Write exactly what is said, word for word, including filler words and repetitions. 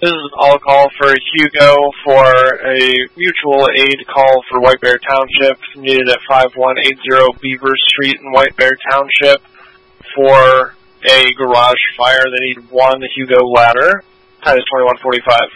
This is all call for Hugo for a mutual aid call for White Bear Township, needed at five one eight zero Beaver Street in White Bear Township for a garage fire. They need one Hugo ladder. Time is twenty-one forty-five.